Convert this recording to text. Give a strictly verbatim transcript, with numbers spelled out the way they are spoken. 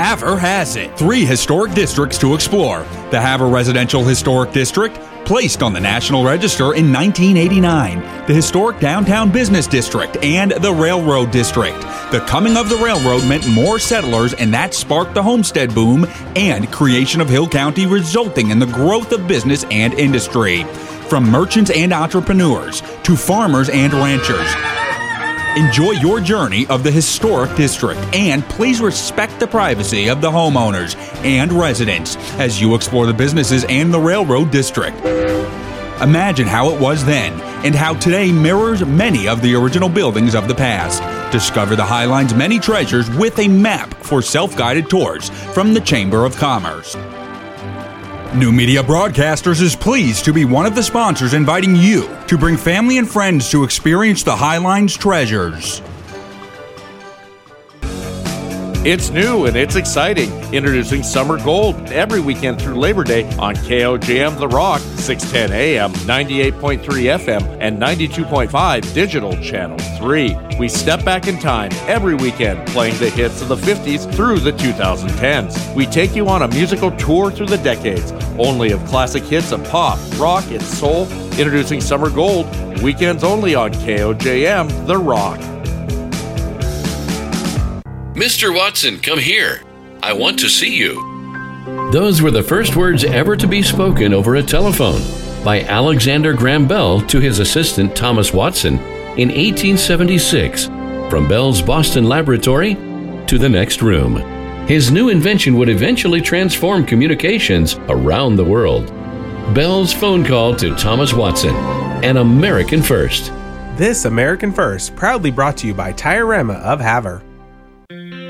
Havre has it. Three historic districts to explore. The Havre Residential Historic District, placed on the National Register in nineteen eighty-nine, the Historic Downtown Business District, and the Railroad District. The coming of the railroad meant more settlers, and that sparked the homestead boom and creation of Hill County, resulting in the growth of business and industry. From merchants and entrepreneurs to farmers and ranchers. Enjoy your journey of the historic district, and please respect the privacy of the homeowners and residents as you explore the businesses and the railroad district. Imagine how it was then and how today mirrors many of the original buildings of the past. Discover the Highline's many treasures with a map for self-guided tours from the Chamber of Commerce. New Media Broadcasters is pleased to be one of the sponsors inviting you to bring family and friends to experience the Highline's treasures. It's new and it's exciting. Introducing Summer Gold every weekend through Labor Day on K O J M The Rock, six ten A M, ninety-eight point three F M, and ninety-two point five Digital Channel three. We step back in time every weekend playing the hits of the fifties through the twenty tens. We take you on a musical tour through the decades, only of classic hits of pop, rock, and soul. Introducing Summer Gold, weekends only on K O J M The Rock. Mister Watson, come here. I want to see you. Those were the first words ever to be spoken over a telephone by Alexander Graham Bell to his assistant Thomas Watson in eighteen seventy-six, from Bell's Boston laboratory to the next room. His new invention would eventually transform communications around the world. Bell's phone call to Thomas Watson, an American first. This American First proudly brought to you by Tire-Rema of Havre.